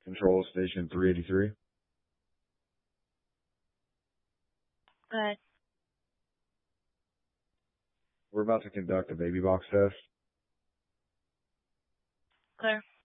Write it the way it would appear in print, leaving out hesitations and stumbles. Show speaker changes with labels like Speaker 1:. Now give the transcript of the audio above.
Speaker 1: Control Station 383.
Speaker 2: Go ahead.
Speaker 1: We're about to conduct a baby box test.
Speaker 2: Clear.